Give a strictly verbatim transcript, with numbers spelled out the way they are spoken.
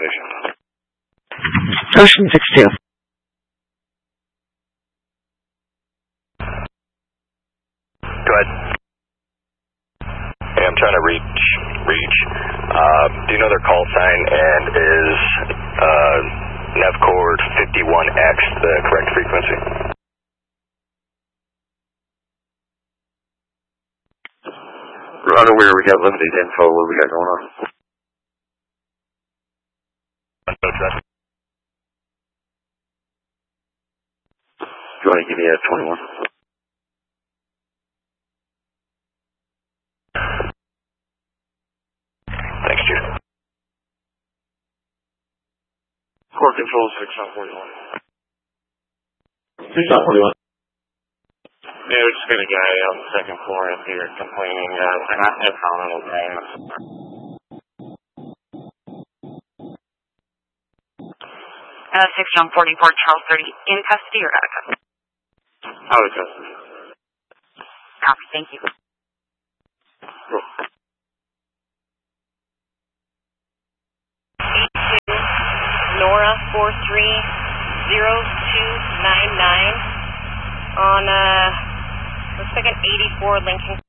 station. Ocean six two. Go ahead. Hey, I'm trying to reach, reach. Uh, do you know their call sign, and is uh, Nevcord fifty-one X the correct frequency? We're unaware. We got limited info. What we got going on? You want to give me a twenty-one? Thanks, Chief. Core control six on forty-one. six on forty-one. Yeah, we just got a guy on the second floor up here complaining. Uh, we're not in final names. Uh, six John forty-four, Charles thirty, in custody or out of custody? Out of custody. Copy, thank you. Cool. eight two, Nora four three zero two nine nine on, uh, looks like an eighty-four Lincoln.